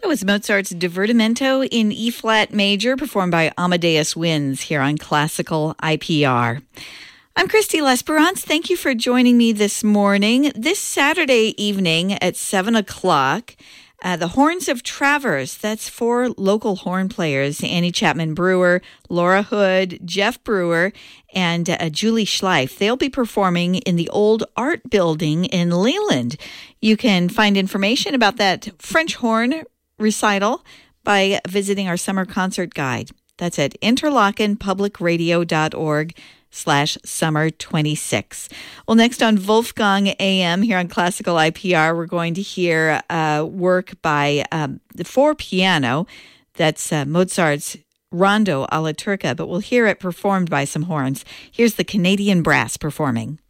That was Mozart's Divertimento in E-flat major, performed by Amadeus Winds here on Classical IPR. I'm Christy L'Esperance. Thank you for joining me this morning. This Saturday evening at 7 o'clock, the Horns of Travers, that's 4 local horn players, Annie Chapman Brewer, Laura Hood, Jeff Brewer, and Julie Schleif. They'll be performing in the Old Art Building in Leland. You can find information about that French horn recital by visiting our summer concert guide. That's at interlochen.publicradio.org/summer26. Well, next on Wolfgang AM here on Classical IPR, we're going to hear work by for piano. That's Mozart's Rondo alla Turca, but we'll hear it performed by some horns. Here's the Canadian Brass performing.